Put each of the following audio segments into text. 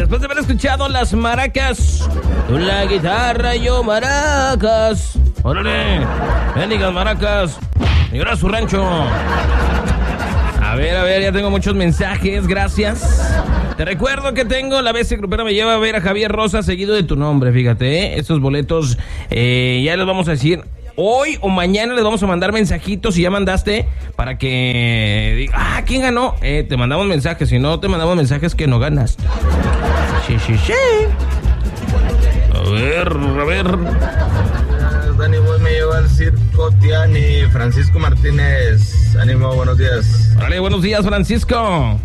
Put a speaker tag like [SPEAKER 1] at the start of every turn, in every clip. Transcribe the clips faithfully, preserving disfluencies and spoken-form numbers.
[SPEAKER 1] después de haber escuchado las maracas, tú la guitarra, yo maracas. Órale, bendigas maracas, señora a su rancho. A ver, a ver, ya tengo muchos mensajes, gracias. Te recuerdo que tengo la bestia grupera me lleva a ver a Javier Rosa seguido de tu nombre, fíjate, ¿eh? Estos boletos eh, ya les vamos a decir. Hoy o mañana les vamos a mandar mensajitos. Si ya mandaste, para que diga, ah, ¿quién ganó? Eh, te mandamos mensajes. Si no, te mandamos mensajes que no ganas. Sí, sí, sí. A ver, a ver.
[SPEAKER 2] Dani Boy me lleva al circo Tiani. Francisco Martínez. Ánimo, buenos días.
[SPEAKER 1] Vale, buenos días, Francisco.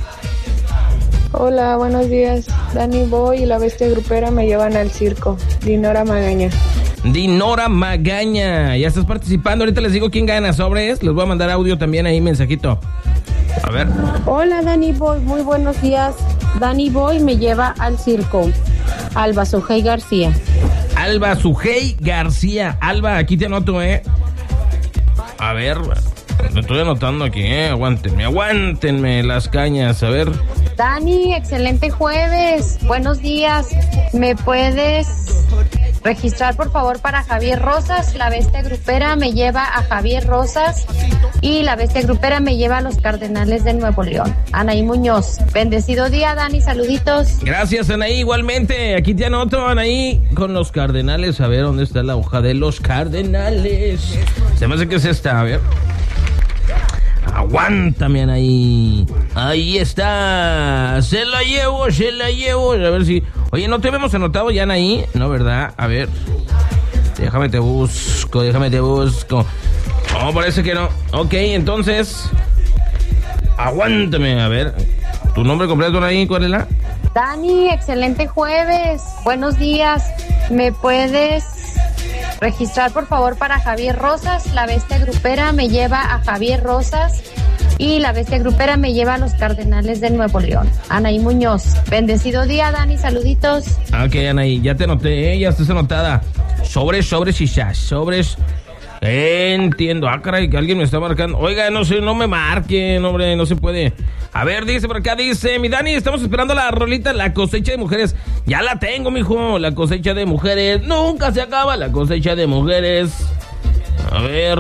[SPEAKER 3] Hola, buenos días. Dani Boy y la bestia grupera me llevan al circo. Dinora Magaña.
[SPEAKER 1] Dinora Magaña, ya estás participando. Ahorita les digo quién gana, sobres. Les voy a mandar audio también ahí, mensajito. A ver.
[SPEAKER 4] Hola, Dani Boy, muy buenos días. Dani Boy me lleva al circo. Alba Sujei García.
[SPEAKER 1] Alba Sujei García. Alba, aquí te anoto, ¿eh? A ver, me estoy anotando aquí, ¿eh? Aguántenme, aguántenme las cañas, a ver.
[SPEAKER 4] Dani, excelente jueves. Buenos días. ¿Me puedes registrar, por favor, para Javier Rosas? La bestia grupera me lleva a Javier Rosas y la bestia grupera me lleva a los Cardenales de Nuevo León. Anaí Muñoz. Bendecido día, Dani. Saluditos.
[SPEAKER 1] Gracias, Anaí. Igualmente, aquí te anoto, Anaí, con los Cardenales. A ver, ¿dónde está la hoja de los Cardenales? Se me hace que es esta, a ver. Aguántame, Anaí. Ahí está. Se la llevo, se la llevo. A ver si... Oye, ¿no te habíamos anotado ya, Anaí? No, ¿verdad? A ver. Déjame te busco, déjame te busco. No, parece que no. Ok, entonces... Aguántame, a ver. ¿Tu nombre completo, Anaí? ¿Cuál es la?
[SPEAKER 4] Dani, excelente jueves. Buenos días. ¿Me puedes registrar, por favor, para Javier Rosas? La bestia grupera me lleva a Javier Rosas y la bestia grupera me lleva a los Cardenales de Nuevo León. Anaí Muñoz. Bendecido día, Dani. Saluditos.
[SPEAKER 1] Ok, Anaí, ya te anoté, ¿eh? Ya estás anotada. Sobres, sobres y ya, sobres. Entiendo. Ah, caray, que alguien me está marcando. Oiga, no sé, no me marquen, hombre, no se puede. A ver, dice por acá, dice, mi Dani, estamos esperando la rolita, la cosecha de mujeres. Ya la tengo, mijo, la cosecha de mujeres. Nunca se acaba la cosecha de mujeres. A ver.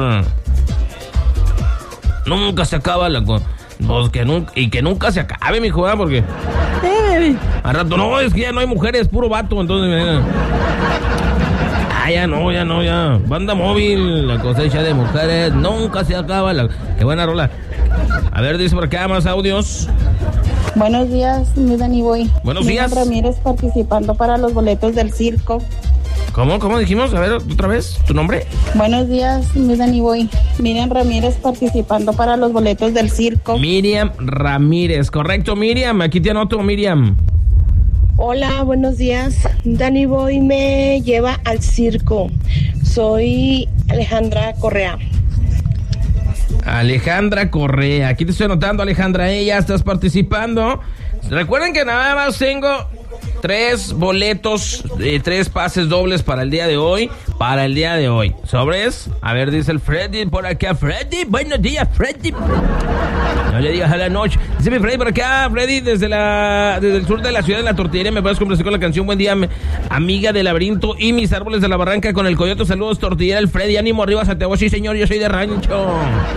[SPEAKER 1] Nunca se acaba la co- pues que nunca, y que nunca se acabe, mijo, ¿eh? Porque eh, al rato, no, es que ya no hay mujeres, puro vato, entonces... Eh. Ah, ya no, ya no, ya. Banda móvil, la cosecha de mujeres, nunca se acaba. La... Qué buena rola. A ver, dice por acá más audios.
[SPEAKER 5] Buenos días, mi Dani Boy.
[SPEAKER 1] Buenos
[SPEAKER 5] Miriam
[SPEAKER 1] días.
[SPEAKER 5] Ramírez participando para los boletos del circo.
[SPEAKER 1] ¿Cómo? ¿Cómo dijimos? A ver, otra vez, ¿tu nombre?
[SPEAKER 5] Buenos días, mi Dani Boy. Miriam Ramírez participando para los boletos del circo.
[SPEAKER 1] Miriam Ramírez, correcto, Miriam. Aquí te anoto, Miriam.
[SPEAKER 6] Hola, buenos días. Dani Boy me lleva al circo. Soy Alejandra Correa.
[SPEAKER 1] Alejandra Correa. Aquí te estoy anotando, Alejandra. ¿eh? Ya estás participando. Recuerden que nada más tengo tres boletos, eh, tres pases dobles para el día de hoy. Para el día de hoy. ¿Sobres? A ver, dice el Freddy por acá. Freddy, buenos días, Freddy. No le digas a la noche. Dice mi Freddy por acá, Freddy, desde la desde el sur de la ciudad de la tortillería. Me puedes complacer con la canción Buen Día, Amiga del Laberinto y Mis Árboles de la Barranca con el Coyote. Saludos, tortillera, el Freddy. Ánimo arriba, Santiago. Sí, señor, yo soy de rancho.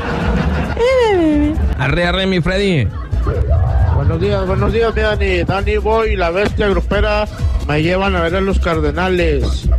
[SPEAKER 1] Arre, arre, mi Freddy.
[SPEAKER 7] Buenos días, buenos días, mi Dani. Dani Boy y la bestia grupera me llevan a ver a los Cardenales.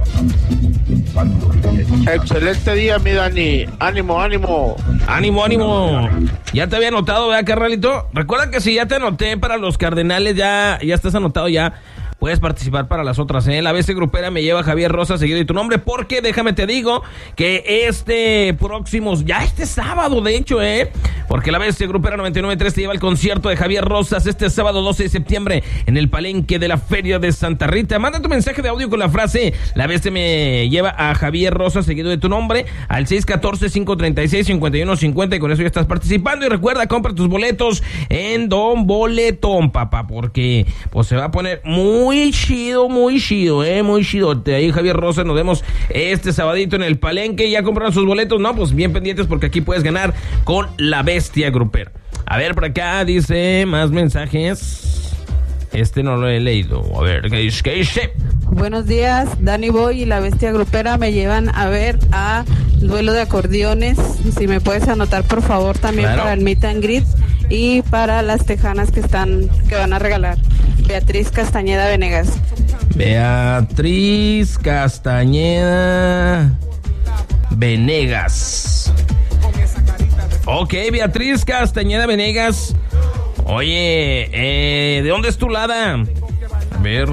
[SPEAKER 7] Excelente día, mi Dani. Ánimo, ánimo.
[SPEAKER 1] Ánimo, ánimo. Ya te había anotado, ¿verdad, carnalito? Recuerda que si ya te anoté para los Cardenales, ya, ya estás anotado ya. Puedes participar para las otras, ¿eh? La bestia grupera me lleva Javier Rosa seguido de tu nombre, porque déjame te digo que este próximo, ya este sábado, de hecho, ¿eh? Porque la bestia grupera noventa y nueve punto tres te lleva al concierto de Javier Rosas este sábado doce de septiembre en el Palenque de la Feria de Santa Rita. Manda tu mensaje de audio con la frase la bestia me lleva a Javier Rosas seguido de tu nombre al seis uno cuatro, cinco tres seis, cinco uno cinco cero y con eso ya estás participando. Y recuerda, compra tus boletos en Don Boletón, papá, porque pues se va a poner muy Muy chido, muy chido, eh, muy chido. Ahí Javier Rosa, nos vemos este sabadito en el Palenque. ¿Ya compraron sus boletos? No, pues bien pendientes porque aquí puedes ganar con la bestia grupera. A ver, por acá dice más mensajes. Este no lo he leído. A ver, ¿qué dice? ¿Qué dice?
[SPEAKER 5] Buenos días, Danny Boy y la Bestia Grupera me llevan a ver a Duelo de Acordeones. Si me puedes anotar, por favor, también
[SPEAKER 1] Claro.
[SPEAKER 5] para el Meet and Greet y para las tejanas que están que van a regalar. Beatriz Castañeda Venegas.
[SPEAKER 1] Beatriz Castañeda Venegas. Ok, Beatriz Castañeda Venegas. Oye, eh, ¿de dónde es tu lada? A ver.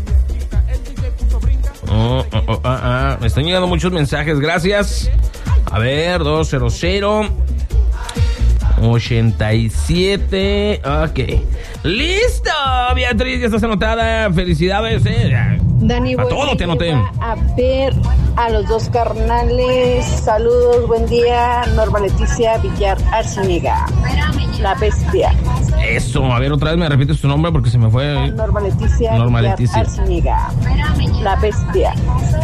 [SPEAKER 1] Oh, oh, oh, ah, ah. Me están llegando muchos mensajes, gracias. A ver, dos cero cero ochenta y siete. Ok. ¡Listo! Beatriz, ya estás anotada. Felicidades, eh.
[SPEAKER 6] Dani,
[SPEAKER 1] A
[SPEAKER 6] voy
[SPEAKER 1] todo te anoté.
[SPEAKER 6] a ver a los dos carnales. Saludos, buen día. Norma Leticia Villar Arciniega, la bestia.
[SPEAKER 1] Eso, a ver, otra vez me repites tu nombre porque se me fue.
[SPEAKER 6] Norma Leticia
[SPEAKER 1] Norma
[SPEAKER 6] Villar
[SPEAKER 1] Leticia.
[SPEAKER 6] Arciniega, la bestia.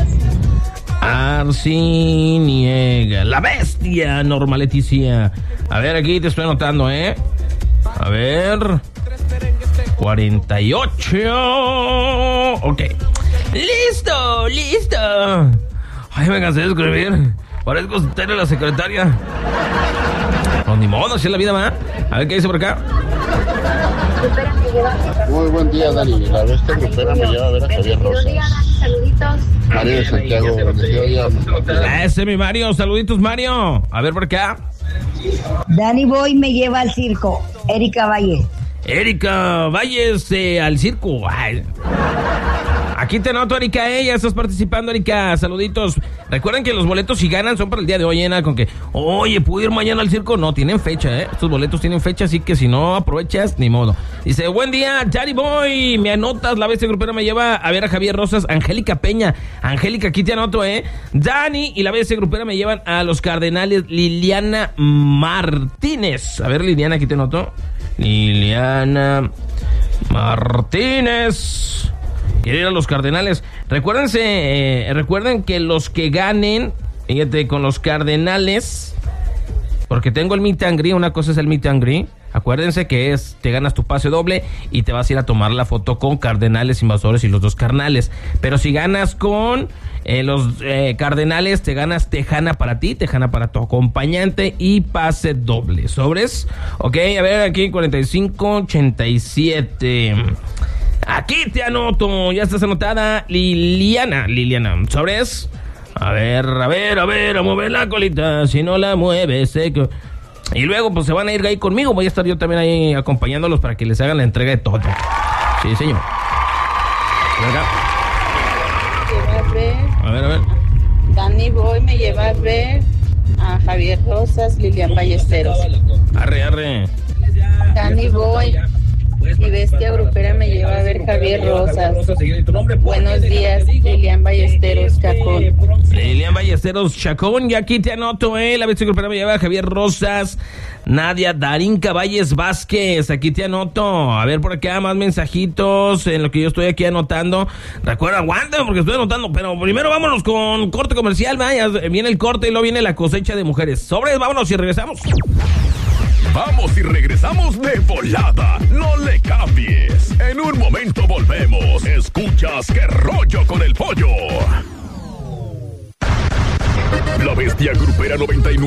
[SPEAKER 1] Arciniega, la bestia, Norma Leticia. A ver, aquí te estoy anotando, ¿eh? A ver. cuarenta y ocho. Ok. ¡Listo! ¡Listo! Ay, me cansé de escribir. Parezco de la secretaria. No, ni modo, así es la vida, ¿va? A ver qué dice por acá.
[SPEAKER 7] Muy buen día, Dani. La bestia grupera me lleva a ver a Javier Rosas.
[SPEAKER 4] Saluditos.
[SPEAKER 7] Mario de Santiago, bendecido día.
[SPEAKER 1] Ese es mi Mario. Saluditos, Mario. A ver por acá.
[SPEAKER 8] Danny Boy me lleva al circo. Erika Valle.
[SPEAKER 1] Erika Valles eh, al circo. Ay. Aquí te noto, Erika, eh, ya estás participando, Erika. Saluditos. Recuerden que los boletos, si ganan, son para el día de hoy, ¿eh? Con que, oye, ¿puedo ir mañana al circo? No, tienen fecha, ¿eh? Estos boletos tienen fecha, así que si no aprovechas, ni modo. Dice, buen día, Daddy Boy. Me anotas, la bestia grupera me lleva a ver a Javier Rosas. Angélica Peña. Angélica, aquí te anoto, ¿eh? Dani y la bestia grupera me llevan a los Cardenales. Liliana Martínez. A ver, Liliana, aquí te anoto. Liliana Martínez. Quiere ir a los Cardenales. Recuérdense, eh, recuerden que los que ganen, fíjate, con los Cardenales, porque tengo el meet and greet, una cosa es el meet and greet. Acuérdense que es, te ganas tu pase doble y te vas a ir a tomar la foto con Cardenales Invasores y los dos carnales. Pero si ganas con eh, los eh, Cardenales, te ganas tejana para ti, tejana para tu acompañante y pase doble. ¿Sobres? Ok, a ver, aquí cuarenta y cinco ochenta y siete. Aquí te anoto, ya estás anotada, Liliana, Liliana, ¿sobres? A ver, a ver, a ver, a mover la colita, si no la mueves, seco. Y luego pues se van a ir ahí conmigo, voy a estar yo también ahí acompañándolos para que les hagan la entrega de todo. Sí, señor.
[SPEAKER 5] A ver,
[SPEAKER 1] A ver, a ver.
[SPEAKER 5] Danny Boy me lleva a ver a Javier Rosas, Lilian Ballesteros.
[SPEAKER 1] Arre, arre.
[SPEAKER 5] Danny Boy y Bestia Grupera me lleva a ver Javier Rosas. Buenos días, Lilian Ballesteros, Chacón.
[SPEAKER 1] Lilian Ballesteros, Chacón, y aquí te anoto, eh. La bestia grupera me lleva a Javier Rosas, Nadia Darín Caballes Vázquez, aquí te anoto. A ver por acá, más mensajitos en lo que yo estoy aquí anotando. Recuerda, aguanten porque estoy anotando, pero primero vámonos con corte comercial, vaya. Viene el corte y luego viene la cosecha de mujeres. Sobres, vámonos y regresamos.
[SPEAKER 9] Vamos y regresamos de volada. No le cambies. En un momento volvemos. Escuchas Qué Rollo con el Pollo. La bestia grupera noventa y nueve.